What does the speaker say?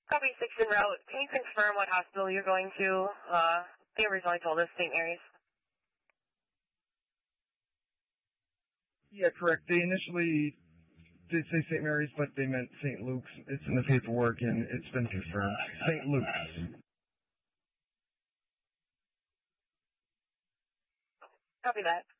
Copy 6 en route. Can you confirm what hospital you're going to? They originally told us St. Mary's. Yeah, correct. They initially did say St. Mary's, but they meant St. Luke's. It's in the paperwork, and it's been confirmed. St. Luke's. Copy that.